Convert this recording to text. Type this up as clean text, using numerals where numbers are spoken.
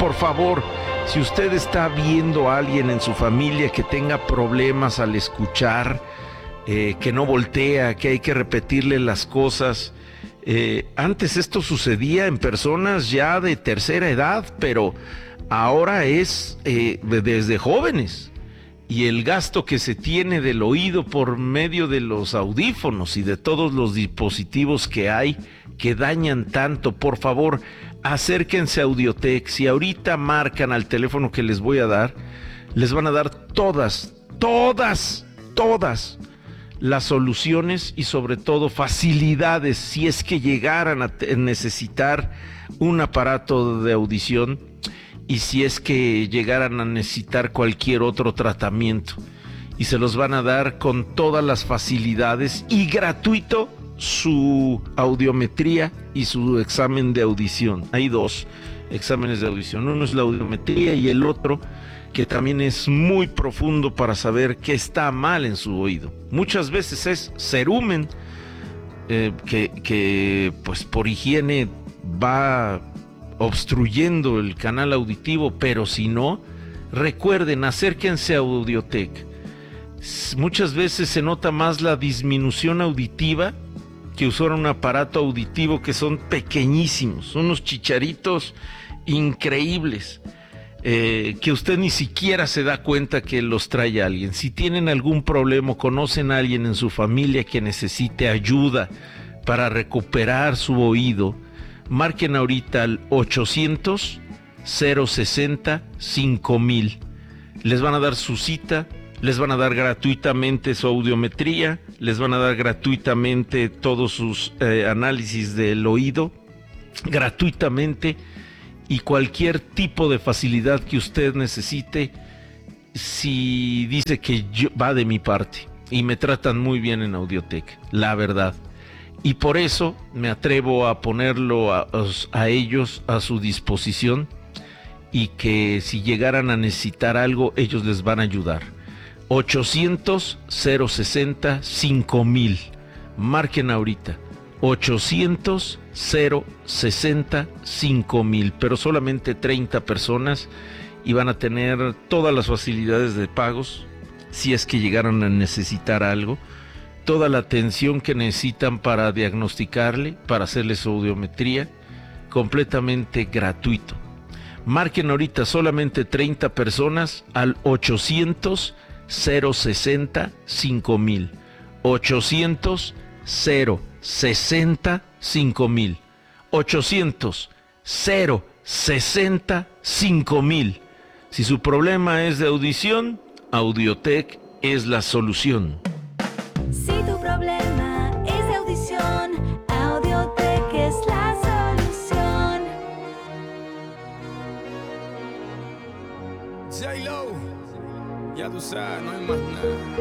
por favor, si usted está viendo a alguien en su familia que tenga problemas al escuchar, que no voltea, que hay que repetirle las cosas. Antes esto sucedía en personas ya de tercera edad, pero ahora es desde jóvenes. Y el gasto que se tiene del oído por medio de los audífonos y de todos los dispositivos que hay que dañan tanto, por favor, acérquense a Audiotech. Si ahorita marcan al teléfono que les voy a dar, les van a dar todas las soluciones y sobre todo facilidades si es que llegaran a necesitar un aparato de audición y si es que llegaran a necesitar cualquier otro tratamiento, y se los van a dar con todas las facilidades y gratuito su audiometría y su examen de audición. Hay 2 exámenes de audición, uno es la audiometría y el otro que también es muy profundo para saber qué está mal en su oído. Muchas veces es cerumen, que pues por higiene va obstruyendo el canal auditivo, pero si no, recuerden, acérquense a Audiotech. Muchas veces se nota más la disminución auditiva que usar un aparato auditivo, que son pequeñísimos, son unos chicharitos increíbles, que usted ni siquiera se da cuenta que los trae alguien. Si tienen algún problema, conocen a alguien en su familia que necesite ayuda para recuperar su oído, marquen ahorita al 800-060-5000. Les van a dar su cita, les van a dar gratuitamente su audiometría, les van a dar gratuitamente todos sus análisis del oído, gratuitamente, y cualquier tipo de facilidad que usted necesite, si dice que va de mi parte, y me tratan muy bien en Audiotech, la verdad. Y por eso me atrevo a ponerlo a ellos a su disposición, y que si llegaran a necesitar algo, ellos les van a ayudar. 800-060-5000. Marquen ahorita. 800-060-5000. Pero solamente 30 personas, y van a tener todas las facilidades de pagos si es que llegaran a necesitar algo. Toda la atención que necesitan para diagnosticarle, para hacerle su audiometría, completamente gratuito. Marquen ahorita, solamente 30 personas, al 800-060-5000. 800-060-5000. 800-060-5000. Si su problema es de audición, Audiotech es la solución. Si tu problema es de audición, Audiotech es la solución. J-Lo, ya tú sabes, no hay más nada.